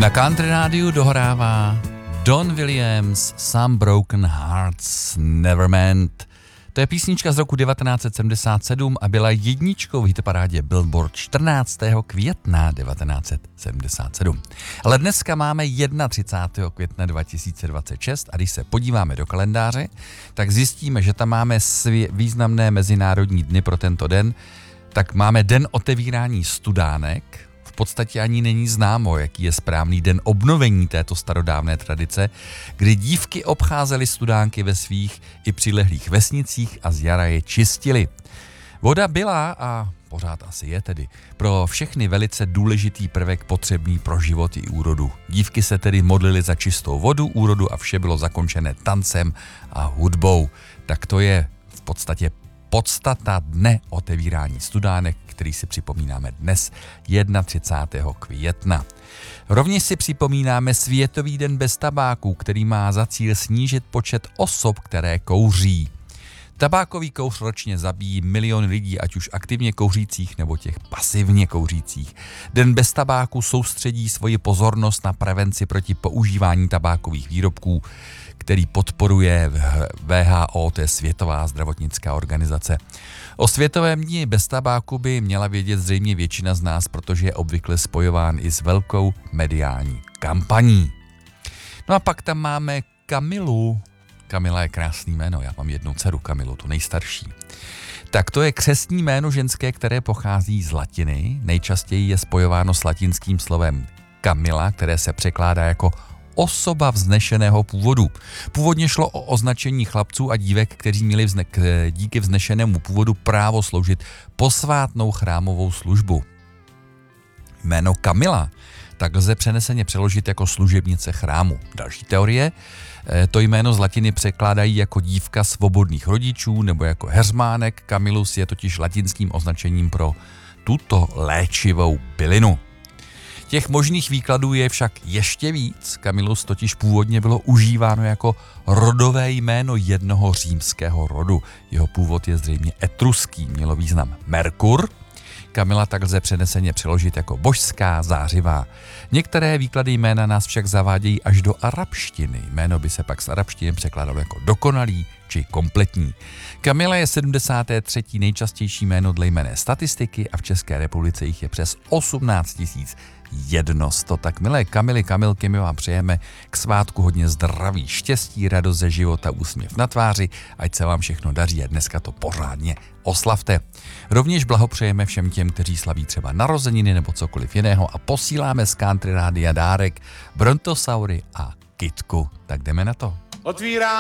Na Country rádiu dohrává Don Williams, Some Broken Hearts Never Meant. To je písnička z roku 1977 a byla jedničkou v hitparádě Billboard 14. května 1977. Ale dneska máme 31. května 2026 a když se podíváme do kalendáře, tak zjistíme, že tam máme významné mezinárodní dny pro tento den. Tak máme den otevírání studánek. V podstatě ani není známo, jaký je správný den obnovení této starodávné tradice, kdy dívky obcházely studánky ve svých i přilehlých vesnicích a z jara je čistily. Voda byla a pořád asi je tedy pro všechny velice důležitý prvek potřebný pro život i úrodu. Dívky se tedy modlily za čistou vodu, úrodu a vše bylo zakončené tancem a hudbou. Tak to je v podstatě podstata dne otevírání studánek, který si připomínáme dnes 31. května. Rovněž si připomínáme Světový den bez tabáku, který má za cíl snížit počet osob, které kouří. Tabákový kouř ročně zabíjí miliony lidí, ať už aktivně kouřících nebo těch pasivně kouřících. Den bez tabáku soustředí svoji pozornost na prevenci proti používání tabákových výrobků, který podporuje WHO, to je Světová zdravotnická organizace. O Světovém dni bez tabáku by měla vědět zřejmě většina z nás, protože je obvykle spojován i s velkou mediální kampaní. No a pak tam máme Kamilu. Kamila je krásný jméno, já mám jednu dceru Kamilu, tu nejstarší. Tak to je křestní jméno ženské, které pochází z latiny. Nejčastěji je spojováno s latinským slovem Kamila, které se překládá jako osoba vznešeného původu. Původně šlo o označení chlapců a dívek, kteří měli díky vznešenému původu právo sloužit posvátnou chrámovou službu. Jméno Kamila tak lze přeneseně přeložit jako služebnice chrámu. Další teorie to jméno z latiny překládají jako dívka svobodných rodičů nebo jako heřmánek. Kamilus je totiž latinským označením pro tuto léčivou bylinu. Těch možných výkladů je však ještě víc. Kamilus totiž původně bylo užíváno jako rodové jméno jednoho římského rodu. Jeho původ je zřejmě etruský, mělo význam Merkur. Kamila tak lze přeneseně přeložit jako božská, zářivá. Některé výklady jména nás však zavádějí až do arabštiny. Jméno by se pak z arabštiny překládalo jako dokonalý či kompletní. Kamila je 73. nejčastější jméno dle jmenné statistiky a v České republice jich je přes 18 100. Tak milé Kamily, Kamilky, my vám přejeme k svátku hodně zdraví, štěstí, radost ze života, úsměv na tváři, ať se vám všechno daří a dneska to pořádně oslavte. Rovněž blahopřejeme všem těm, kteří slaví třeba narozeniny nebo cokoliv jiného a posíláme z Country Rádia dárek Brontosaury a Kytku. Tak jdeme na to. Otvírá